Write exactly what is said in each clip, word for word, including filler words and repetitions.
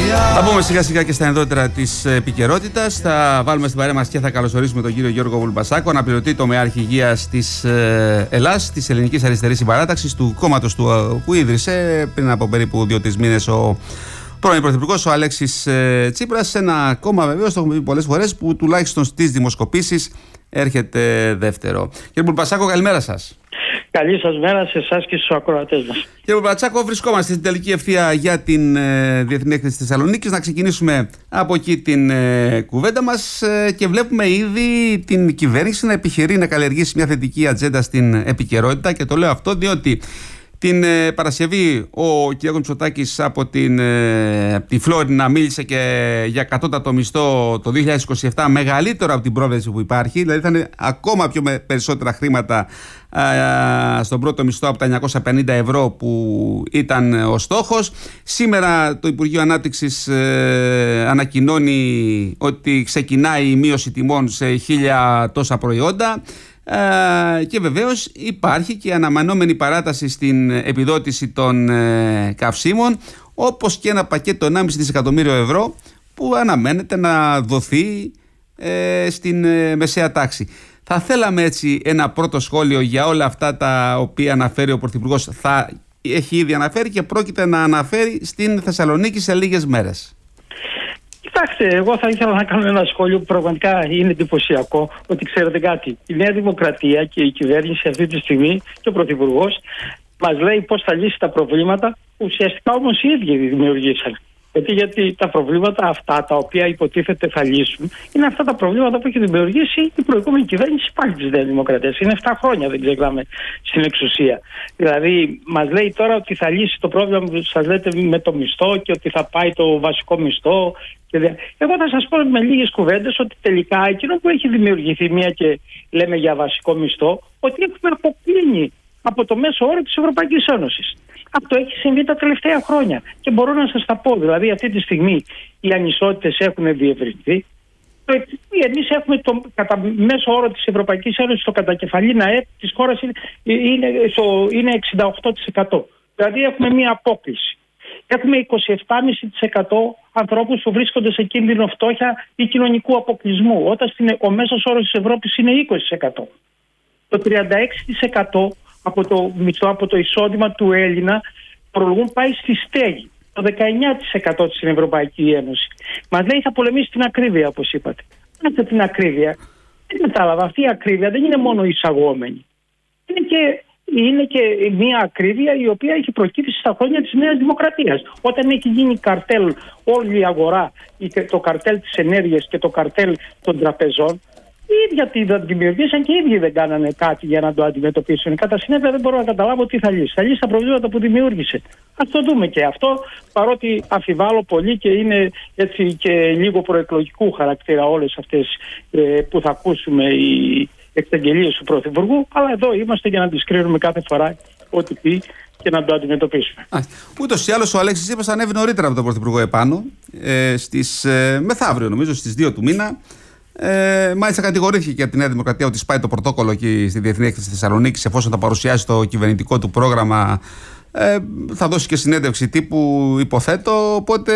Θα μπούμε σιγά σιγά και στα ενδότερα της επικαιρότητας. Θα βάλουμε στην παρέα μας και θα καλωσορίσουμε τον κύριο Γιώργο Βουλμπασάκο, αναπληρωτή τομεάρχη υγείας της Ελλάς, της Ελληνικής Αριστερής Συμπαράταξης, του κόμματος του που ίδρυσε πριν από περίπου δύο-τρεις μήνες ο πρώην πρωθυπουργός, ο Αλέξης Τσίπρας. Ένα κόμμα, βεβαίως, το έχουμε πει πολλές φορές, που τουλάχιστον στις δημοσκοπήσεις έρχεται δεύτερο. Κύριε Βουλμπασάκο, καλημέρα σας. Καλή σας μέρα σε εσάς και στους ακροατές μας. Κύριε Βουλμπασάκο, βρισκόμαστε στην τελική ευθεία για την ε, Διεθνή Έκθεση της Θεσσαλονίκης. Να ξεκινήσουμε από εκεί την ε, κουβέντα μας ε, και βλέπουμε ήδη την κυβέρνηση να επιχειρεί να καλλιεργήσει μια θετική ατζέντα στην επικαιρότητα, και το λέω αυτό διότι την ε, Παρασκευή ο κ. Μητσοτάκης από, την, ε, από τη Φλόρινα μίλησε και για κατώτατο μισθό το δύο χιλιάδες είκοσι επτά, μεγαλύτερο από την πρόβλεψη που υπάρχει, δηλαδή θα είναι ακόμα πιο με περισσότερα χρήματα ε, στον πρώτο μισθό από τα εννιακόσια πενήντα ευρώ που ήταν ο στόχος. Σήμερα το Υπουργείο Ανάπτυξης ε, ανακοινώνει ότι ξεκινάει η μείωση τιμών σε χίλια τόσα προϊόντα. Uh, και βεβαίως υπάρχει και αναμενόμενη παράταση στην επιδότηση των uh, καυσίμων, όπως και ένα πακέτο ενάμιση δισεκατομμύριο ευρώ που αναμένεται να δοθεί uh, στην uh, μεσαία τάξη. Θα θέλαμε έτσι ένα πρώτο σχόλιο για όλα αυτά τα οποία αναφέρει ο Πρωθυπουργός, θα έχει ήδη αναφέρει και πρόκειται να αναφέρει στην Θεσσαλονίκη σε λίγες μέρες. Κοιτάξτε, εγώ θα ήθελα να κάνω ένα σχόλιο που πραγματικά είναι εντυπωσιακό, ότι ξέρετε κάτι. Η Νέα Δημοκρατία και η κυβέρνηση αυτή τη στιγμή και ο Πρωθυπουργός μας λέει πώς θα λύσει τα προβλήματα, ουσιαστικά όμως οι ίδιοι δημιουργήσαν. Γιατί, γιατί τα προβλήματα αυτά τα οποία υποτίθεται θα λύσουν είναι αυτά τα προβλήματα που έχει δημιουργήσει η προηγούμενη κυβέρνηση πάλι της Νέας Δημοκρατίας. Είναι επτά χρόνια, δεν ξεχνάμε, στην εξουσία. Δηλαδή, μας λέει τώρα ότι θα λύσει το πρόβλημα που σας λέτε με το μισθό και ότι θα πάει το βασικό μισθό. Και δε... Εγώ θα σας πω με λίγες κουβέντες ότι τελικά εκείνο που έχει δημιουργηθεί, μία και λέμε για βασικό μισθό, ότι έχουμε αποκλίνει από το μέσο όρο της Ευρωπαϊκής Ένωσης. Αυτό έχει συμβεί τα τελευταία χρόνια και μπορώ να σας τα πω. Δηλαδή, αυτή τη στιγμή οι ανισότητες έχουν διευρυνθεί. Εμείς έχουμε το κατά μέσο όρο της Ευρωπαϊκής Ένωσης, το κατακεφαλήν ΑΕΠ της χώρας είναι, είναι, είναι εξήντα οκτώ τοις εκατό. Δηλαδή, έχουμε μία απόκληση. Έχουμε είκοσι επτά κόμμα πέντε τοις εκατό ανθρώπους που βρίσκονται σε κίνδυνο φτώχεια ή κοινωνικού αποκλεισμού, όταν ο μέσος όρος της Ευρώπης είναι είκοσι τοις εκατό. Το τριάντα έξι τοις εκατό από το μισθό, από το εισόδημα του Έλληνα προλογούν πάει στη στέγη. Το δεκαεννιά τοις εκατό στην Ευρωπαϊκή Ένωση. Μας λέει θα πολεμήσει την ακρίβεια, όπως είπατε. Άσε την ακρίβεια. Δεν κατάλαβα. Αυτή η ακρίβεια δεν είναι μόνο εισαγόμενη. Είναι και, είναι και μια ακρίβεια η οποία έχει προκύψει στα χρόνια της Νέας Δημοκρατίας. Όταν έχει γίνει καρτέλ όλη η αγορά, το καρτέλ της ενέργειας και το καρτέλ των τραπεζών, οι ίδιοι τι δεν δημιουργήσαν και οι ίδιοι δεν κάνανε κάτι για να το αντιμετωπίσουν. Κατά συνέπεια, δεν μπορώ να καταλάβω τι θα λύσει. Θα λύσει τα προβλήματα που δημιούργησε. Ας το δούμε και αυτό, παρότι αμφιβάλλω πολύ και είναι έτσι και λίγο προεκλογικού χαρακτήρα όλες αυτές ε, που θα ακούσουμε οι εξαγγελίες του Πρωθυπουργού. Αλλά εδώ είμαστε για να τις κρίνουμε κάθε φορά ό,τι πει και να το αντιμετωπίσουμε. Ούτως ή άλλως ο Αλέξης Τσίπρας ανέβει νωρίτερα από τον Πρωθυπουργό επάνω, ε, στις, ε, μεθαύριο νομίζω, στις δύο του μήνα. Ε, μάλιστα κατηγορήθηκε και από τη Νέα Δημοκρατία ότι σπάει το πρωτόκολλο εκεί στη Διεθνή Έκθεση της Θεσσαλονίκης, εφόσον θα παρουσιάσει το κυβερνητικό του πρόγραμμα. Ε, θα δώσει και συνέντευξη τύπου, υποθέτω, οπότε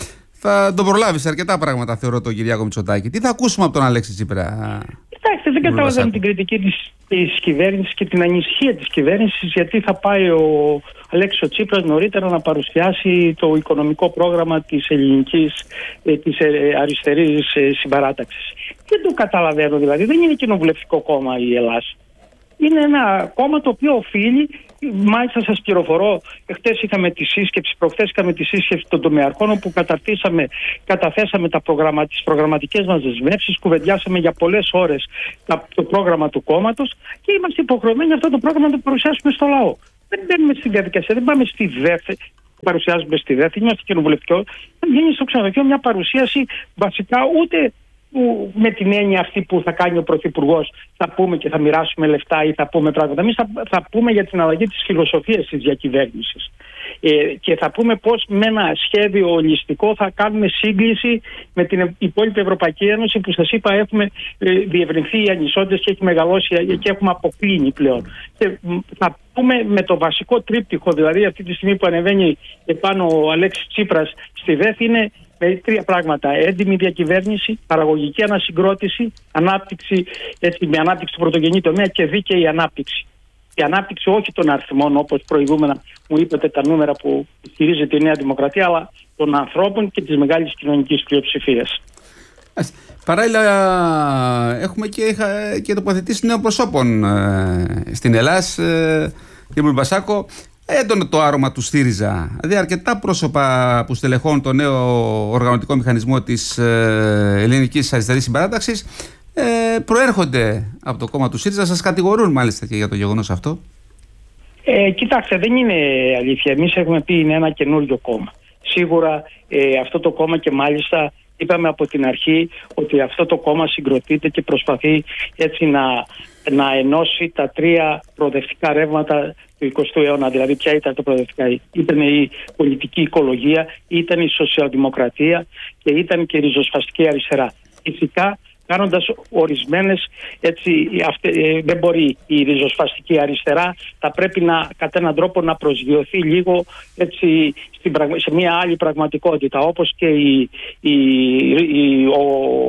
θα τον προλάβει σε αρκετά πράγματα, θεωρώ, τον Κυριάκο Μητσοτάκη. Τι θα ακούσουμε από τον Αλέξη Τσίπρα? Κοιτάξτε, δεν καταλαβαίνω την κριτική της, της κυβέρνησης και την ανησυχία της κυβέρνησης, γιατί θα πάει ο Αλέξης Τσίπρας νωρίτερα να παρουσιάσει το οικονομικό πρόγραμμα της ελληνικής, ε, της ε, αριστερής ε, συμπαράταξης. Δεν το καταλαβαίνω, δηλαδή. Δεν είναι κοινοβουλευτικό κόμμα η Ελλάδα. Είναι ένα κόμμα το οποίο οφείλει, μάλιστα σας πληροφορώ, χτες είχαμε τη σύσκεψη, προχτές είχαμε τη σύσκεψη των τομεαρχών, όπου καταρτήσαμε, καταθέσαμε τα προγραμμα, τις προγραμματικές μας δεσμεύσεις, κουβεντιάσαμε για πολλές ώρες τα, το πρόγραμμα του κόμματος και είμαστε υποχρεωμένοι αυτό το πρόγραμμα να το παρουσιάσουμε στο λαό. Δεν μπαίνουμε στην διαδικασία, δεν πάμε στη δεύτερη, παρουσιάζουμε στη δεύτερη, είμαστε κοινοβουλευτικό. Δεν βγαίνει στο ξενοδοχείο μια παρουσίαση βασικά ούτε που, με την έννοια αυτή που θα κάνει ο Πρωθυπουργός, θα πούμε και θα μοιράσουμε λεφτά ή θα πούμε πράγματα. Εμείς θα, θα πούμε για την αλλαγή της φιλοσοφίας της διακυβέρνησης. Ε, και θα πούμε πώς με ένα σχέδιο ολιστικό θα κάνουμε σύγκληση με την υπόλοιπη Ευρωπαϊκή Ένωση, που σας είπα έχουμε ε, διευρυνθεί οι ανισότητες και έχει μεγαλώσει και έχουμε αποκλίνει πλέον. Και θα πούμε με το βασικό τρίπτυχο, δηλαδή αυτή τη στιγμή που ανεβαίνει επάνω ο Αλέξης Τσίπρας στη ΔΕΘ, είναι με τρία πράγματα: έντιμη διακυβέρνηση, παραγωγική ανασυγκρότηση, ανάπτυξη, έτσι, με ανάπτυξη του πρωτογενή τομέα και δίκαιη ανάπτυξη. Η ανάπτυξη όχι των αριθμών, όπως προηγούμενα μου είπατε τα νούμερα που στηρίζεται η Νέα Δημοκρατία, αλλά των ανθρώπων και της μεγάλης κοινωνικής πλειοψηφίας. Παράλληλα, έχουμε και, και τοποθετήσει νέων προσώπων ε, στην Ελλάδα, ε, κ. Μπασάκο. Έντονο το άρωμα του ΣΥΡΙΖΑ. Δηλαδή, αρκετά πρόσωπα που στελεχώνουν το νέο οργανωτικό μηχανισμό της ε, Ελληνικής Αριστερής Συμπαράταξης ε, προέρχονται από το κόμμα του ΣΥΡΙΖΑ. Σας κατηγορούν μάλιστα και για το γεγονός αυτό. Ε, κοιτάξτε, δεν είναι αλήθεια. Εμείς έχουμε πει είναι ένα καινούριο κόμμα. Σίγουρα ε, αυτό το κόμμα, και μάλιστα είπαμε από την αρχή ότι αυτό το κόμμα συγκροτείται και προσπαθεί έτσι να, να ενώσει τα τρία προοδευτικά ρεύματα του εικοστού αιώνα. Δηλαδή, ποια ήταν τα προοδευτικά? Ήταν η πολιτική οικολογία, ήταν η σοσιαλδημοκρατία και ήταν και η ριζοσπαστική αριστερά. Φυσικά, κάνοντας ορισμένες, έτσι, αυτε, ε, δεν μπορεί η ριζοσπαστική αριστερά, θα πρέπει να, κατά έναν τρόπο να προσγειωθεί λίγο, έτσι, στην, σε μια άλλη πραγματικότητα, όπως και η, η, η, ο,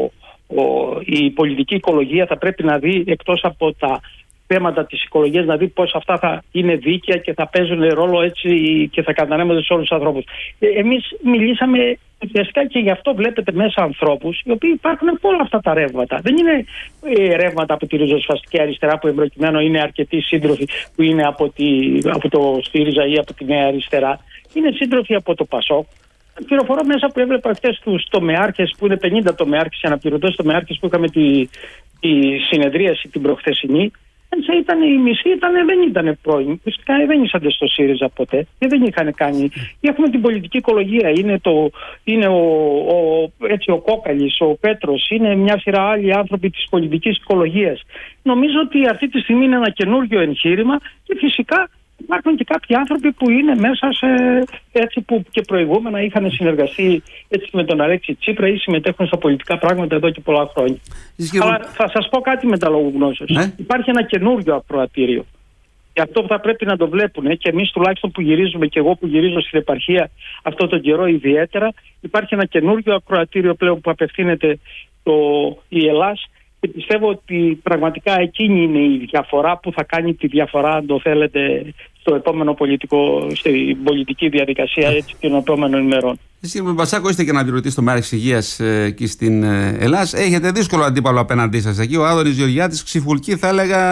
ο, η πολιτική οικολογία θα πρέπει να δει, εκτός από τα θέματα της οικολογίας, να δει πώς αυτά θα είναι δίκαια και θα παίζουν ρόλο, έτσι, και θα κατανέμονται σε όλους τους ανθρώπους. Ε, εμείς μιλήσαμε ουσιαστικά και γι' αυτό βλέπετε μέσα ανθρώπους οι οποίοι υπάρχουν από όλα αυτά τα ρεύματα. Δεν είναι ε, ρεύματα από τη ριζοσπαστική αριστερά που εμπροκειμένου είναι αρκετοί σύντροφοι που είναι από, τη, από το ΣΥΡΙΖΑ ή από τη Νέα Αριστερά. Είναι σύντροφοι από το ΠΑΣΟΚ. Πληροφορώ μέσα που έβλεπα χτες τους τομεάρχες, που είναι πενήντα τομεάρχες, αναπληρωτές τομεάρχες, που είχαμε τη, τη συνεδρίαση την προχθεσινή. Ήταν, οι μισοί ήταν, δεν ήταν πρώην. Φυσικά δεν ήσαν στο ΣΥΡΙΖΑ ποτέ και δεν είχαν κάνει. Έχουμε την πολιτική οικολογία. Είναι, το, είναι ο, ο, έτσι, ο Κόκαλης, ο Πέτρος, είναι μια σειρά άλλοι άνθρωποι της πολιτικής οικολογίας. Νομίζω ότι αυτή τη στιγμή είναι ένα καινούργιο εγχείρημα και φυσικά υπάρχουν και κάποιοι άνθρωποι που είναι μέσα σε, έτσι, που και προηγούμενα είχαν συνεργαστεί, έτσι, με τον Αλέξη Τσίπρα ή συμμετέχουν στα πολιτικά πράγματα εδώ και πολλά χρόνια. Ισχυρό. Αλλά θα σας πω κάτι με τα λόγου γνώσεως. Ναι. Υπάρχει ένα καινούριο ακροατήριο. Και αυτό θα πρέπει να το βλέπουν. Και εμείς τουλάχιστον που γυρίζουμε, και εγώ που γυρίζω στην επαρχία αυτό τον καιρό ιδιαίτερα, υπάρχει ένα καινούριο ακροατήριο πλέον που απευθύνεται το, η Ελλάς. Και πιστεύω ότι πραγματικά εκείνη είναι η διαφορά που θα κάνει τη διαφορά, αν το θέλετε, στο επόμενο πολιτικό, στην πολιτική διαδικασία, έτσι, των επόμενων ημερών. Εσείς, κύριε Μπασάκο, είστε και αναπληρωτής στο Μέρος Υγείας ε, εκεί στην ε, Ελλάδα. Έχετε δύσκολο αντίπαλο απέναντί σας εκεί. Ο Άδωνης Γεωργιάδης ξυφουλκεί, θα έλεγα,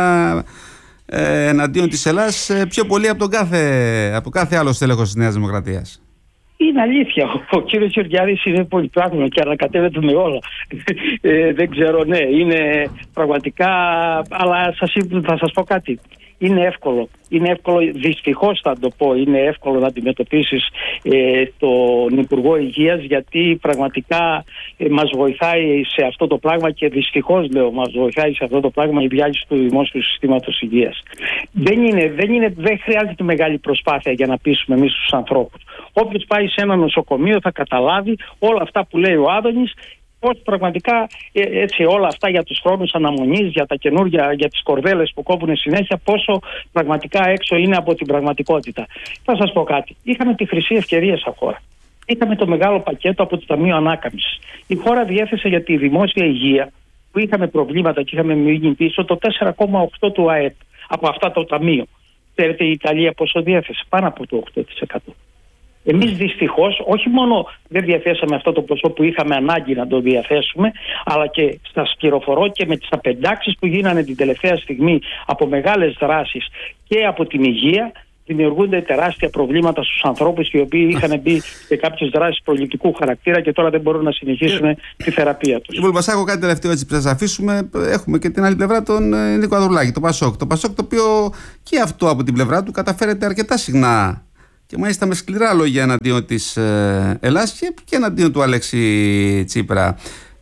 ε, εναντίον της Ελλάδας ε, πιο πολύ από τον κάθε, από κάθε άλλο στέλεχος της Νέας Δημοκρατίας. Είναι αλήθεια. Ο, ο κύριος Γεωργιάδης είναι πολυπράγμα και ανακατεύεται με όλα. Ε, δεν ξέρω, ναι, είναι πραγματικά. Αλλά σας, θα σας πω κάτι. Είναι εύκολο. Είναι εύκολο, δυστυχώς θα το πω, είναι εύκολο να αντιμετωπίσεις ε, τον Υπουργό Υγείας, γιατί πραγματικά ε, μας βοηθάει σε αυτό το πράγμα, και δυστυχώς λέω μας βοηθάει σε αυτό το πράγμα η διάλυση του δημόσιου συστήματος υγείας. Δεν, είναι, δεν, είναι, δεν χρειάζεται μεγάλη προσπάθεια για να πείσουμε εμείς τους ανθρώπους. Όποιος πάει σε ένα νοσοκομείο θα καταλάβει όλα αυτά που λέει ο Άδωνης, πώς πραγματικά ε, έτσι, όλα αυτά για τους χρόνους αναμονής, για τα καινούργια, για τις κορδέλες που κόβουν συνέχεια, πόσο πραγματικά έξω είναι από την πραγματικότητα. Θα σας πω κάτι. Είχαμε τη χρυσή ευκαιρία σαν χώρα. Είχαμε το μεγάλο πακέτο από το Ταμείο Ανάκαμψης. Η χώρα διέθεσε για τη δημόσια υγεία, που είχαμε προβλήματα και είχαμε μείνει πίσω, το τέσσερα κόμμα οκτώ του ΑΕΠ από αυτά το ταμείο. Ξέρετε η Ιταλία πόσο διέθεσε? Πάνω από το οκτώ τοις εκατό. Εμείς δυστυχώς όχι μόνο δεν διαθέσαμε αυτό το ποσό που είχαμε ανάγκη να το διαθέσουμε, αλλά και σας πληροφορώ και με τις απεντάξεις που γίνανε την τελευταία στιγμή από μεγάλες δράσεις και από την υγεία, δημιουργούνται τεράστια προβλήματα στους ανθρώπους οι οποίοι είχαν μπει σε κάποιες δράσεις προληπτικού χαρακτήρα και τώρα δεν μπορούν να συνεχίσουν τη θεραπεία τους. Κύριε Μπασάκο, κάτι τελευταίο έτσι που θα σας αφήσουμε. Έχουμε και την άλλη πλευρά τον Νίκο Ανδρουλάκη, το ΠΑΣΟΚ. Το ΠΑΣΟΚ, το οποίο και αυτό από την πλευρά του καταφέρεται αρκετά συχνά, και μάλιστα με σκληρά λόγια εναντίον της ε, Ελλάδας και, και εναντίον του Αλέξη Τσίπρα.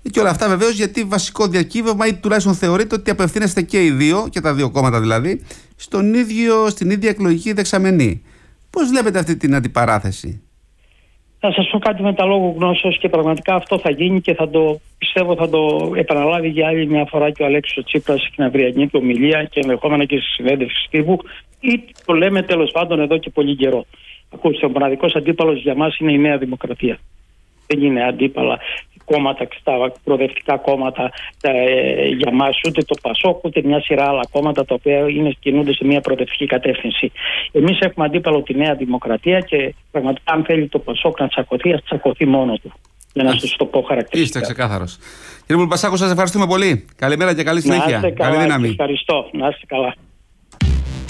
Και όλα αυτά βεβαίως γιατί βασικό διακύβευμα, ή τουλάχιστον θεωρείται ότι απευθύνεστε και οι δύο, και τα δύο κόμματα δηλαδή, στον ίδιο, στην ίδια εκλογική δεξαμενή. Πώς βλέπετε αυτή την αντιπαράθεση? Θα σας πω κάτι με τα λόγου γνώσεως και πραγματικά αυτό θα γίνει και θα το πιστεύω θα το επαναλάβει για άλλη μια φορά και ο Αλέξης ο Τσίπρας στην αυριανή του ομιλία και ενδεχόμενα και στη συνέντευξη τύπου, ή το λέμε τέλος πάντων εδώ και πολύ καιρό. Ακούστε, ο μοναδικός αντίπαλος για μας είναι η Νέα Δημοκρατία. Δεν είναι αντίπαλα κόμματα, τα προοδευτικά κόμματα ε, για μας, ούτε το ΠΑΣΟΚ, ούτε μια σειρά άλλα κόμματα τα οποία είναι, κινούνται σε μια προοδευτική κατεύθυνση. Εμείς έχουμε αντίπαλο τη Νέα Δημοκρατία και πραγματικά αν θέλει το ΠΑΣΟΚ να τσακωθεί, ας τσακωθεί μόνο του. Για να σας το πω χαρακτηριστικά. Είστε ξεκάθαρος. Κύριε Βουλπασάκο, σας ευχαριστούμε πολύ. Καλημέρα και καλή συνέχεια. Να είστε καλά, καλή δύναμη. Ευχαριστώ. Να είστε καλά.